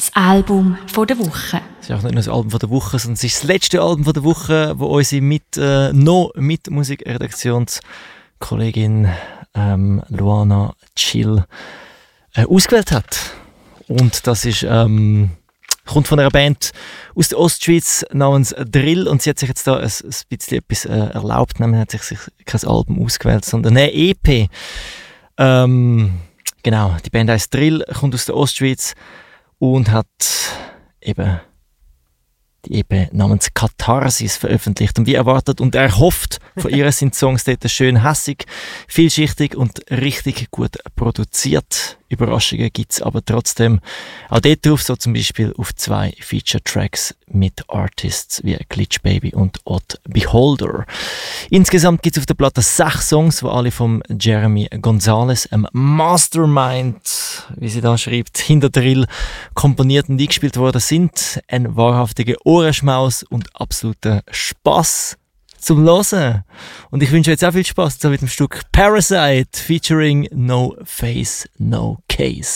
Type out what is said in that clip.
Das Album von der Woche. Es ist auch nicht nur das Album von der Woche, sondern es ist das letzte Album von der Woche, wo unsere Musikredaktionskollegin Luana Chill ausgewählt hat. Und das ist kommt von einer Band aus der Ostschweiz namens Drill, und sie hat sich jetzt da ein bisschen etwas erlaubt, nämlich hat sich kein Album ausgewählt, sondern eine EP. Genau, die Band heisst Drill, kommt aus der Ostschweiz und hat eben die EP namens Katharsis veröffentlicht. Und wie erwartet und erhofft von ihr sind die Songs dort schön hässig, vielschichtig und richtig gut produziert. Überraschungen gibt es aber trotzdem auch dort drauf, so zum Beispiel auf 2 Feature-Tracks mit Artists wie Glitch Baby und Odd Beholder. Insgesamt gibt es auf der Platte 6 Songs, die alle vom Jeremy Gonzalez, einem Mastermind, wie sie da schreibt, hinter Drill komponiert und eingespielt worden sind. Ein wahrhaftiger Ohrenschmaus und absoluter Spass zum Hören. Und ich wünsche euch jetzt auch viel Spaß mit dem Stück Parasite featuring No Face, No Case.